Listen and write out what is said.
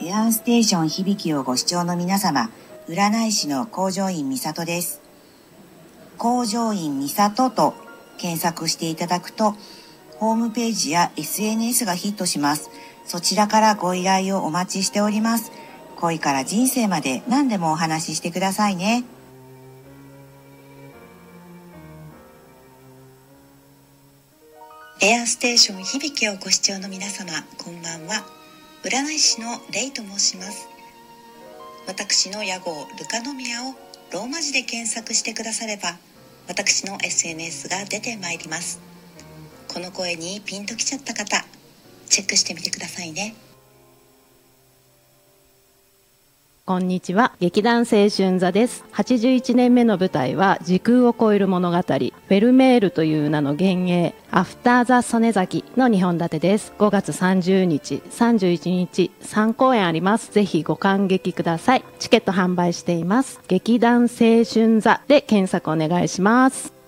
エアーステーション響きをご視聴の皆様、占い師の工場員美里です。工場員美里と検索していただくと、ホームページや SNS がヒットします。そちらからご依頼をお待ちしております。恋から人生まで何でもお話ししてくださいね。エアーステーション響きをご視聴の皆様、こんばんは。占い師のレイと申します。私の屋号ルカノミアをローマ字で検索してくだされば、私の SNS が出てまいります。この声にピンときちゃった方、チェックしてみてくださいね。 こんにちは。劇団青春座です。81年目の舞台は時空を超える物語、フェルメールという名の幻影、アフターザ・曽根崎の2本立てです。5月30日、31日、3公演あります。ぜひご観劇ください。チケット販売しています。劇団青春座で検索お願いします。